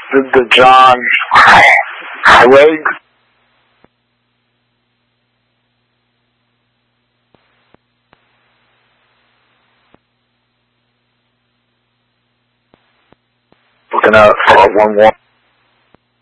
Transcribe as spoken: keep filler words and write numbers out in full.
the, the John leg. Looking out for one one.